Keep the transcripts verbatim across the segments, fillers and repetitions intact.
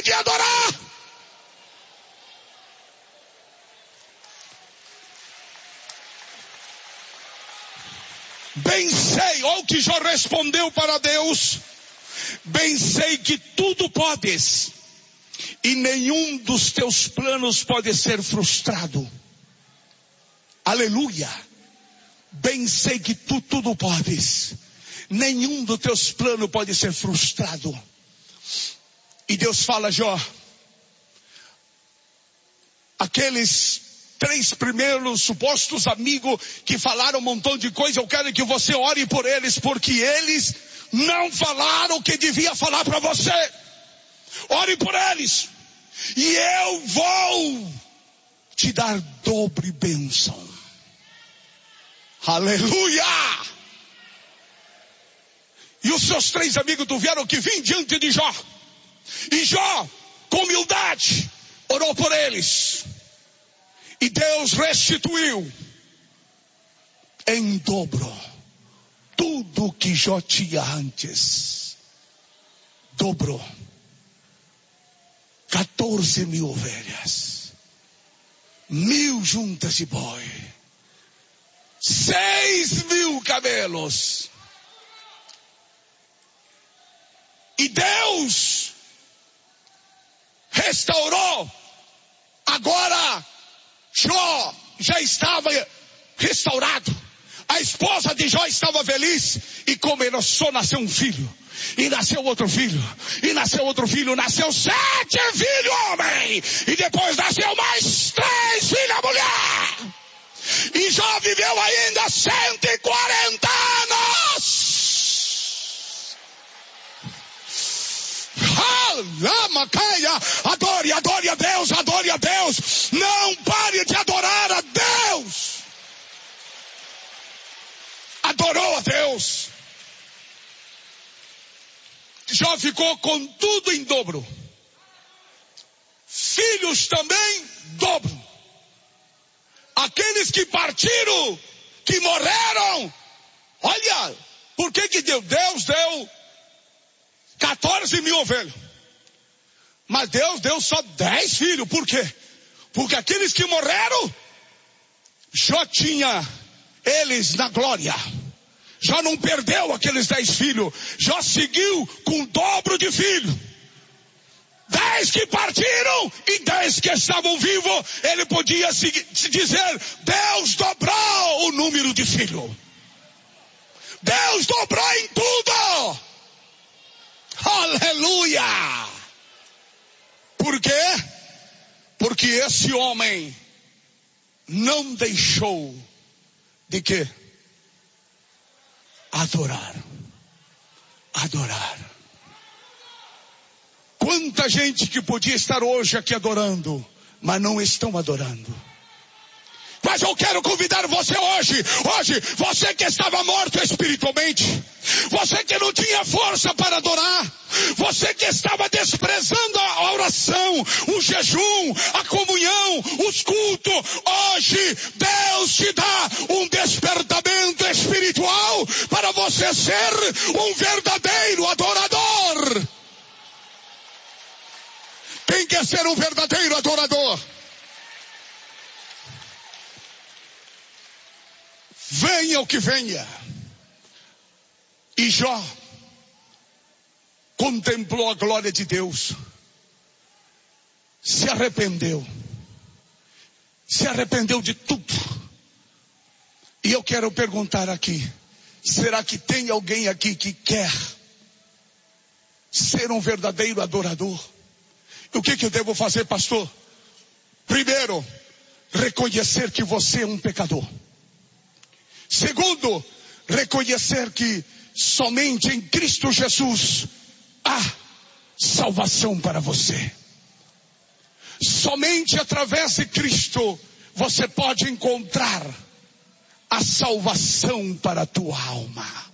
pare de adorar. Bem sei, olha o que Jó respondeu para Deus. Bem sei que tudo podes, e nenhum dos teus planos pode ser frustrado. Aleluia. Bem sei que tu tudo podes, nenhum dos teus planos pode ser frustrado. E Deus fala, Jó, aqueles três primeiros supostos amigos que falaram um montão de coisa, eu quero que você ore por eles, porque eles não falaram o que devia falar para você. Ore por eles, e eu vou te dar dobre bênção. Aleluia! E os seus três amigos tiveram que vir diante de Jó. E Jó, com humildade, orou por eles. E Deus restituiu em dobro tudo que Jó tinha antes. Dobrou. quatorze mil ovelhas. Mil juntas de boi. Seis mil camelos. E Deus restaurou. Agora Jó já estava restaurado. A esposa de Jó estava feliz. E começou, nasceu um filho. E nasceu outro filho. E nasceu outro filho. Nasceu sete filhos homem. E depois nasceu mais três filhas mulher. E Jó viveu ainda cento e quarenta anos. Adore, adore a Deus, adore a Deus. Não pare de adorar a Deus. Adorou a Deus. Jó ficou com tudo em dobro. Filhos também, dobro. Aqueles que partiram, que morreram, olha, por que que Deus, Deus deu quatorze mil ovelhas? Mas Deus deu só dez filhos, por quê? Porque aqueles que morreram, Jó tinha eles na glória. Jó não perdeu aqueles dez filhos, Jó seguiu com o dobro de filhos. Dez que partiram e dez que estavam vivos, ele podia se, se dizer, Deus dobrou o número de filhos. Deus dobrou em tudo. Aleluia. Por quê? Porque esse homem não deixou de quê? Adorar. Adorar. Quanta gente que podia estar hoje aqui adorando, mas não estão adorando. Mas eu quero convidar você hoje, hoje, você que estava morto espiritualmente, você que não tinha força para adorar, você que estava desprezando a oração, o jejum, a comunhão, os cultos, hoje Deus te dá um despertamento espiritual para você ser um verdadeiro adorador. Quem quer ser um verdadeiro adorador? Venha o que venha. E Jó contemplou a glória de Deus. Se arrependeu. Se arrependeu de tudo. E eu quero perguntar aqui. Será que tem alguém aqui que quer ser um verdadeiro adorador? E o que que eu devo fazer, pastor? Primeiro, reconhecer que você é um pecador. Segundo, reconhecer que somente em Cristo Jesus há salvação para você. Somente através de Cristo você pode encontrar a salvação para a tua alma.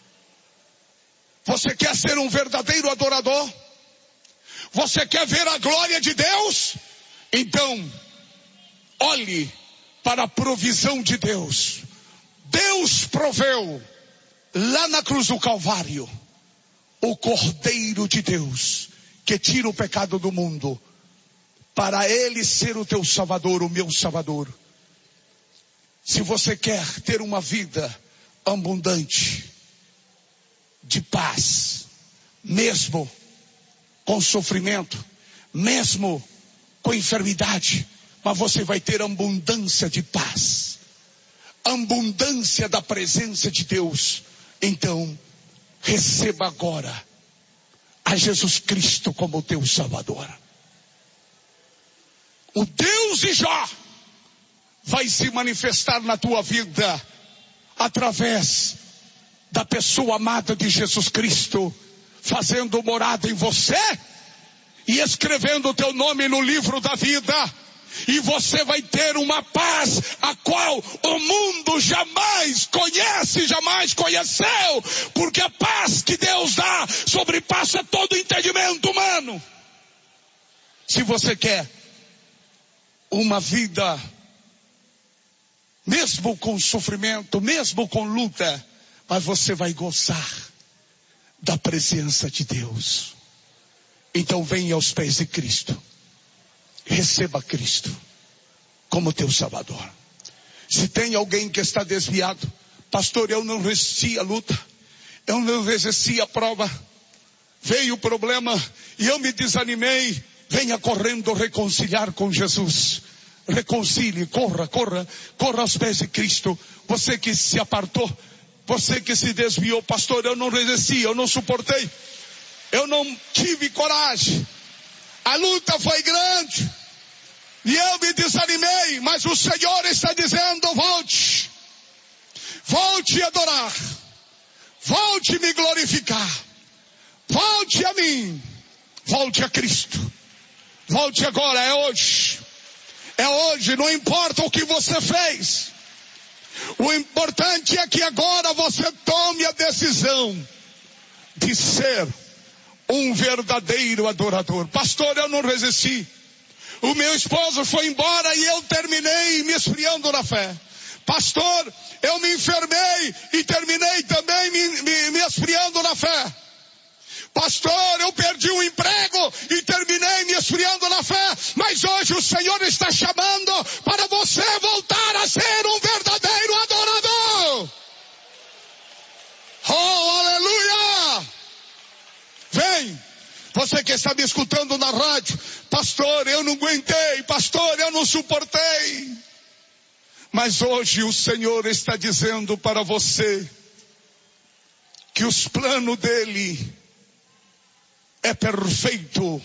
Você quer ser um verdadeiro adorador? Você quer ver a glória de Deus? Então, olhe para a provisão de Deus. Deus proveu lá na cruz do Calvário o Cordeiro de Deus que tira o pecado do mundo, para Ele ser o teu Salvador, o meu Salvador. Se você quer ter uma vida abundante, de paz, mesmo com sofrimento, mesmo com enfermidade, mas você vai ter abundância de paz, abundância da presença de Deus. Então, receba agora a Jesus Cristo como teu Salvador. O Deus de Jó vai se manifestar na tua vida através da pessoa amada de Jesus Cristo, fazendo morada em você e escrevendo o teu nome no livro da vida. E você vai ter uma paz a qual o mundo jamais conhece, jamais conheceu, porque a paz que Deus dá sobrepassa todo entendimento humano. Se você quer uma vida, mesmo com sofrimento, mesmo com luta, mas você vai gozar da presença de Deus, então venha aos pés de Cristo. Receba Cristo como teu Salvador. Se tem alguém que está desviado, pastor, eu não resisti à luta, eu não resisti à prova, veio o problema e eu me desanimei, venha correndo reconciliar com Jesus. Reconcilie, corra, corra, corra aos pés de Cristo. Você que se apartou, você que se desviou, pastor, eu não resisti, eu não suportei, eu não tive coragem, a luta foi grande e eu me desanimei, mas o Senhor está dizendo: volte, volte a adorar, volte a me glorificar, volte a mim, volte a Cristo, volte agora, é hoje, é hoje, não importa o que você fez, o importante é que agora você tome a decisão de ser um verdadeiro adorador. Pastor, eu não resisti, o meu esposo foi embora e eu terminei me esfriando na fé. Pastor, eu me enfermei e terminei também me, me, me esfriando na fé. Pastor, eu perdi o emprego e terminei me esfriando na fé. Mas hoje o Senhor está chamando para você voltar a ser um verdadeiro adorador. Oh, aleluia! Vem, você que está me escutando na rádio, pastor, eu não aguentei, pastor, eu não suportei. Mas hoje o Senhor está dizendo para você que os planos dele é perfeito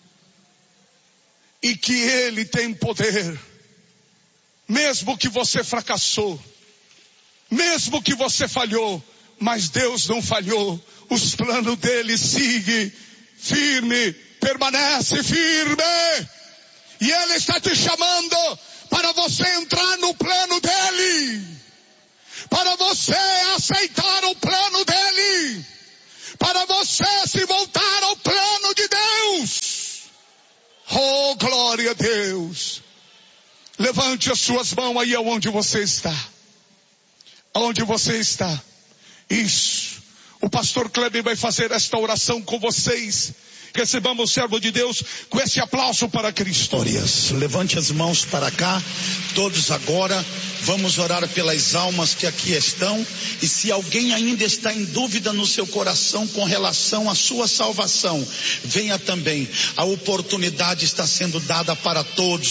e que ele tem poder. Mesmo que você fracassou, mesmo que você falhou, mas Deus não falhou. Os planos dele seguem firme, permanece firme. E ele está te chamando para você entrar no plano dele, para você aceitar o plano dele, para você se voltar ao plano de Deus. Oh, glória a Deus. Levante as suas mãos aí aonde você está. Aonde você está. Isso. O pastor Kleber vai fazer esta oração com vocês. Recebamos o servo de Deus com esse aplauso para Cristo. Levante as mãos para cá, todos agora. Vamos orar pelas almas que aqui estão. E se alguém ainda está em dúvida no seu coração com relação à sua salvação, venha também. A oportunidade está sendo dada para todos.